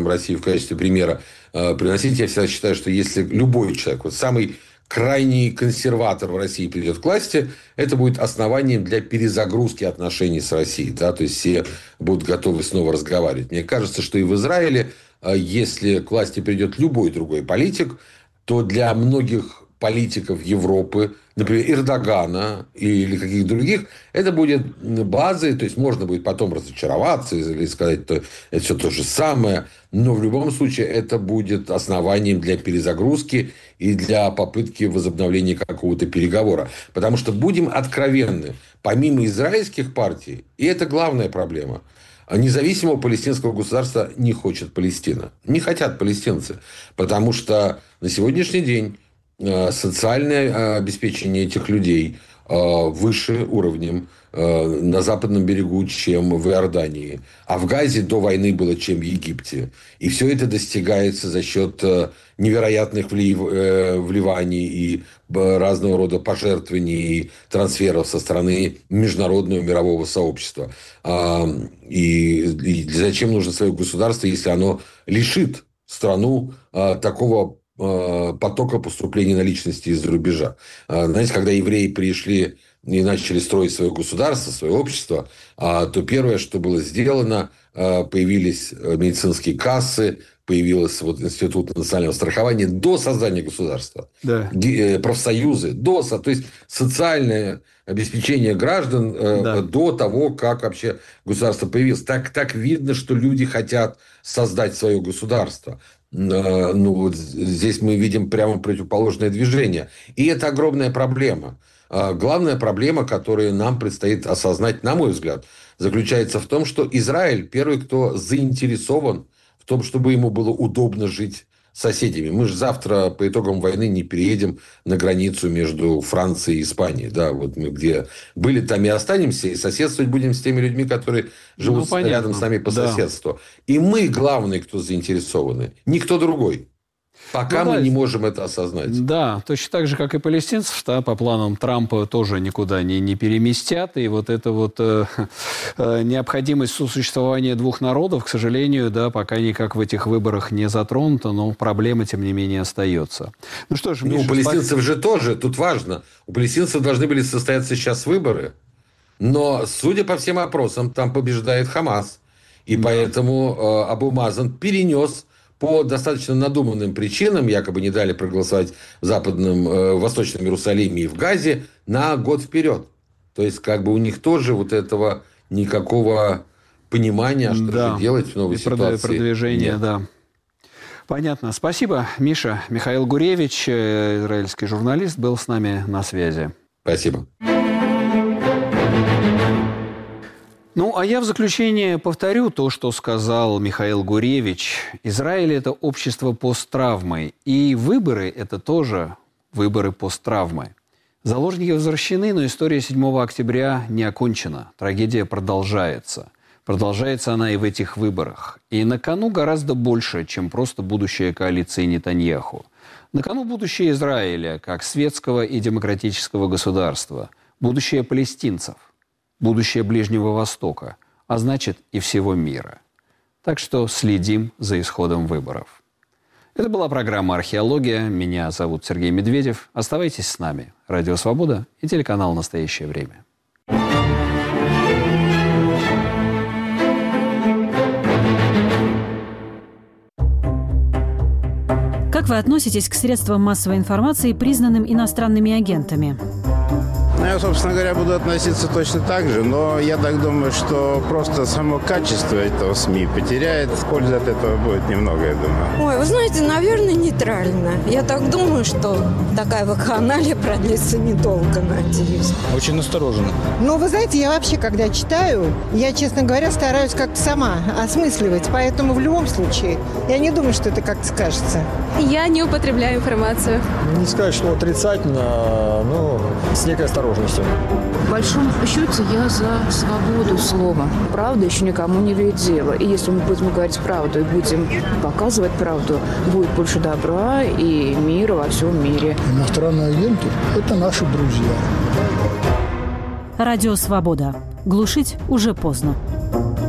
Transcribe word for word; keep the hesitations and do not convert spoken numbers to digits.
можем Россию в качестве примера приносить. Я всегда считаю, что если любой человек, вот самый крайний консерватор в России придет к власти, это будет основанием для перезагрузки отношений с Россией. Да? То есть, все будут готовы снова разговаривать. Мне кажется, что и в Израиле, если к власти придет любой другой политик, то для многих политиков Европы, например, Эрдогана или каких-то других, это будет базой, то есть, можно будет потом разочароваться или сказать, что это все то же самое, но в любом случае это будет основанием для перезагрузки и для попытки возобновления какого-то переговора. Потому что, будем откровенны, помимо израильских партий, и это главная проблема, независимого палестинского государства не хочет Палестина. Не хотят палестинцы. Потому что на сегодняшний день социальное обеспечение этих людей выше уровнем на западном берегу, чем в Иордании. А в Газе до войны было, чем в Египте. И все это достигается за счет невероятных вливаний и разного рода пожертвований и трансферов со стороны международного мирового сообщества. И, и зачем нужно свое государство, если оно лишит страну такого потока поступления наличности из-за рубежа? Знаете, когда евреи пришли и начали строить свое государство, свое общество, то первое, что было сделано, появились медицинские кассы, появился вот институт национального страхования до создания государства. Да. Профсоюзы, до, то есть социальное обеспечение граждан да. до того, как вообще государство появилось. Так, так видно, что люди хотят создать свое государство. Ну, вот здесь мы видим прямо противоположное движение. И это огромная проблема. Главная проблема, которую нам предстоит осознать, на мой взгляд, заключается в том, что Израиль первый, кто заинтересован в том, чтобы ему было удобно жить с соседями. Мы же завтра по итогам войны не переедем на границу между Францией и Испанией. Да, вот мы где были, там и останемся, и соседствовать будем с теми людьми, которые живут ну, рядом с нами по да. соседству. И мы главные, кто заинтересованы, никто другой. Пока ну, мы да. не можем это осознать. Да, точно так же, как и палестинцев, да, по планам Трампа тоже никуда не, не переместят. И вот эта вот э, э, необходимость сосуществования двух народов, к сожалению, да, пока никак в этих выборах не затронута, но проблема, тем не менее, остается. Ну что ж, ну, Миша, у палестинцев же тоже, тут важно, у палестинцев должны были состояться сейчас выборы, но, судя по всем опросам, там побеждает Хамас. И да. поэтому э, Абу Мазан перенес по достаточно надуманным причинам, якобы не дали проголосовать в Западном, э, Восточном Иерусалиме и в Газе на год вперед. То есть, как бы у них тоже вот этого никакого понимания, что да. же делать в новой и ситуации. Продвижение, нет. да. Понятно. Спасибо, Миша. Михаил Гуревич, израильский журналист, был с нами на связи. Спасибо. Ну, а я в заключение повторю то, что сказал Михаил Гуревич. Израиль – это общество посттравмой. И выборы – это тоже выборы посттравмы. Заложники возвращены, но история седьмого октября не окончена. Трагедия продолжается. Продолжается она и в этих выборах. И на кону гораздо больше, чем просто будущее коалиции Нетаньяху. На кону будущее Израиля, как светского и демократического государства. Будущее палестинцев. Будущее Ближнего Востока, а значит и всего мира. Так что следим за исходом выборов. Это была программа «Археология». Меня зовут Сергей Медведев. Оставайтесь с нами. Радио «Свобода» и телеканал «Настоящее время». Как вы относитесь к средствам массовой информации, признанным иностранными агентами? Я, собственно говоря, буду относиться точно так же, но я так думаю, что просто само качество этого СМИ потеряет. Пользы от этого будет немного, я думаю. Ой, вы знаете, наверное, нейтрально. Я так думаю, что такая вакханалия продлится недолго, надеюсь. Очень настороженно. Ну, вы знаете, я вообще, когда читаю, я, честно говоря, стараюсь как-то сама осмысливать, поэтому в любом случае я не думаю, что это как-то скажется. Я не употребляю информацию. Не сказать, что отрицательно, но с некой осторожностью. В большом счете я за свободу слова. Правда еще никому не вредит дело. И если мы будем говорить правду и будем показывать правду, будет больше добра и мира во всем мире. Иностранные агенты – это наши друзья. Радио «Свобода». Глушить уже поздно.